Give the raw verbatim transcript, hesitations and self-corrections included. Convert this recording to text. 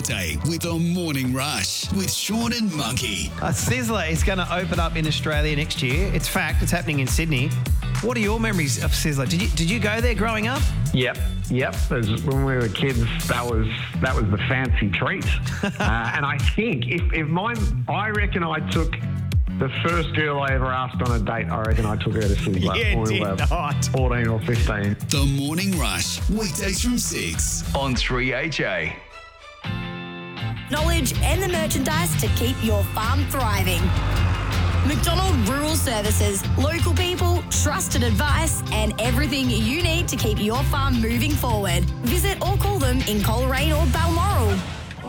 day with the Morning Rush with Sean and Monkey. Uh, Sizzler is going to open up in Australia next year. It's fact. It's happening in Sydney. What are your memories of Sizzler? Did you did you go there growing up? Yep, yep. As when we were kids, that was that was the fancy treat. uh, and I think if, if mine, I reckon I took the first girl I ever asked on a date. I reckon I took her to Sizzler. Yeah, when we did were not. fourteen or fifteen. The Morning Rush, weekdays from six on three H A. Knowledge and the merchandise to keep your farm thriving. McDonald Rural Services. Local people, trusted advice, and everything you need to keep your farm moving forward. Visit or call them in Coleraine or Balmoral.